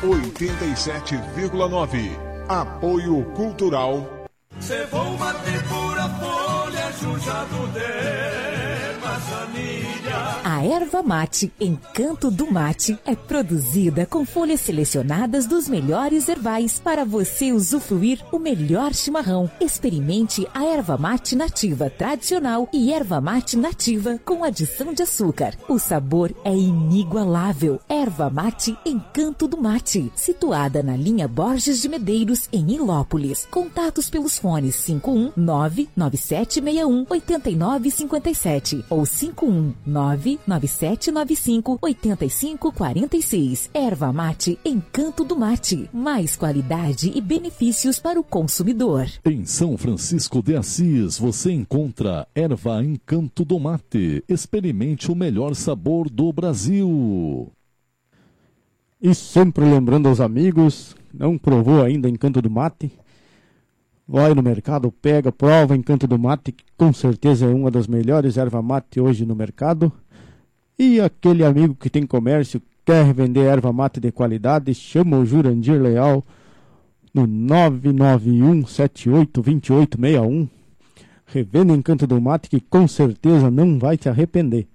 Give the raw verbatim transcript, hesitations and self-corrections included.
oitenta e sete vírgula nove. Apoio Cultural. Cevou mate pura folha, chujado de maçanilha. A erva mate Encanto do Mate é produzida com folhas selecionadas dos melhores herbais para você usufruir o melhor chimarrão. Experimente a erva mate nativa tradicional e erva mate nativa com adição de açúcar. O sabor é inigualável. Erva mate Encanto do Mate, situada na linha Borges de Medeiros, em Nilópolis. Contatos pelos fones cinco um nove nove sete seis um oito nove cinco sete ou cinco um nove nove sete nove cinco oito cinco quatro seis. Erva mate Encanto do Mate. Mais qualidade e benefícios para o consumidor. Em São Francisco de Assis, você encontra erva Encanto do Mate. Experimente o melhor sabor do Brasil. E sempre lembrando aos amigos, não provou ainda Encanto do Mate? Vai no mercado, pega, prova Encanto do Mate, que com certeza é uma das melhores erva mate hoje no mercado. E aquele amigo que tem comércio, quer vender erva mate de qualidade, chama o Jurandir Leal no nove nove um sete oito dois oito seis um. Revenda Encanto do Mate, que com certeza não vai te arrepender.